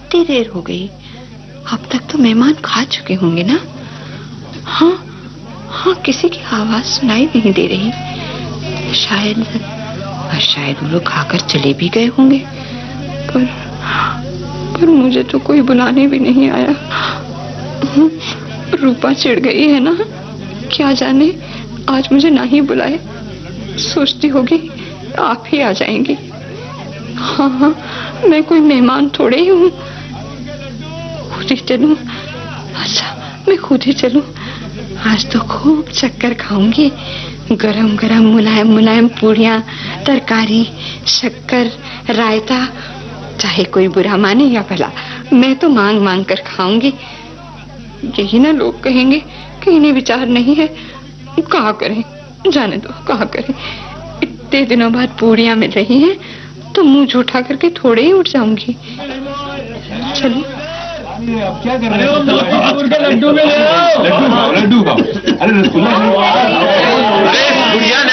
कितनी देर हो गई? अब तक तो मेहमान खा चुके होंगे ना? हाँ हाँ, किसी की आवाज सुनाई नहीं दे रही। शायद वो लोग खाकर चले भी गए होंगे, पर मुझे तो कोई बुलाने भी नहीं आया। रूपा चिढ़ गई है ना? क्या जाने आज मुझे ना ही बुलाए। सोचती होगी आप ही आ जाएंगी। हाँ हाँ, मैं कोई मेहमान थोड़े ही हूँ। खुद ही चलूं? अच्छा, मैं खुद ही चलूं। आज तो खूब चक्कर खाऊंगी। गरम गरम मुलायम मुलायम पूड़ियाँ, तरकारी, शक्कर, रायता। चाहे कोई बुरा माने या भला, मैं तो मांग मांग कर खाऊंगी। यही ना लोग कहेंगे कि इन्हें विचार नहीं है। कहा करें, जाने दो, कहा करें। इतने दिनों बाद पूड़ियाँ मिल रही हैं तो मुंह झूठा करके थोड़े ही उठ जाऊंगी। चलो अब क्या कर रहे हो? लड्डू में ले आओ। लड्डू खाओ। अरे रसगुल्ला।